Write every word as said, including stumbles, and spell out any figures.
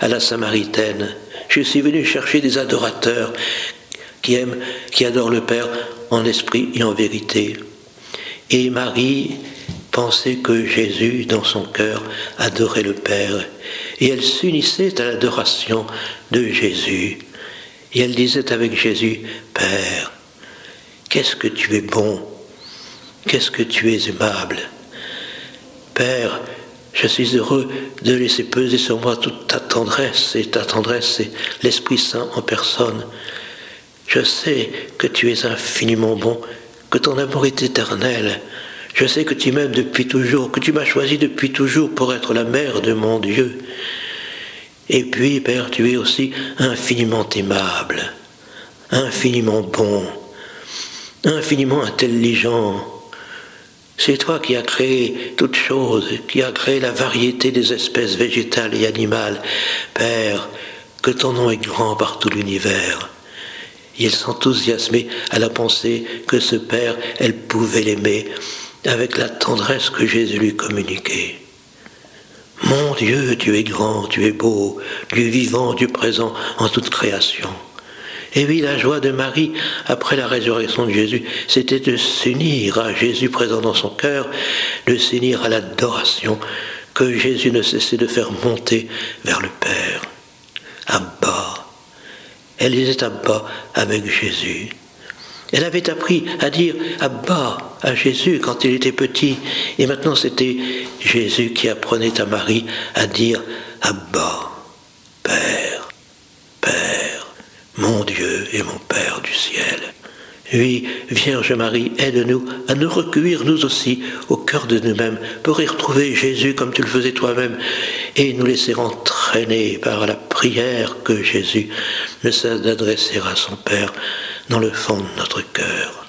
à la Samaritaine. Je suis venu chercher des adorateurs qui aiment, qui adorent le Père en esprit et en vérité. Et Marie pensait que Jésus, dans son cœur, adorait le Père. Et elle s'unissait à l'adoration de Jésus. Et elle disait avec Jésus, « Père, qu'est-ce que tu es bon, qu'est-ce que tu es aimable. Père, je suis heureux de laisser peser sur moi toute ta tendresse, et ta tendresse, c'est l'Esprit Saint en personne. Je sais que tu es infiniment bon, que ton amour est éternel. Je sais que tu m'aimes depuis toujours, que tu m'as choisi depuis toujours pour être la mère de mon Dieu. Et puis, Père, tu es aussi infiniment aimable, infiniment bon, infiniment intelligent. C'est toi qui as créé toutes choses, qui as créé la variété des espèces végétales et animales. Père, que ton nom est grand par tout l'univers. » Et elle s'enthousiasmait à la pensée que ce Père, elle pouvait l'aimer avec la tendresse que Jésus lui communiquait. Mon Dieu, tu es grand, tu es beau, Dieu vivant, Dieu présent en toute création. Et oui, la joie de Marie, après la résurrection de Jésus, c'était de s'unir à Jésus présent dans son cœur, de s'unir à l'adoration que Jésus ne cessait de faire monter vers le Père. Abba. Elle disait Abba avec Jésus. Elle avait appris à dire Abba à Jésus quand il était petit. Et maintenant, c'était Jésus qui apprenait à Marie à dire Abba, Père, Père, mon Dieu et mon Père du ciel. Oui, Vierge Marie, aide-nous à nous recueillir nous aussi au cœur de nous-mêmes pour y retrouver Jésus comme tu le faisais toi-même et nous laisser entraîner par la prière que Jésus ne cesse d'adresser à son Père dans le fond de notre cœur.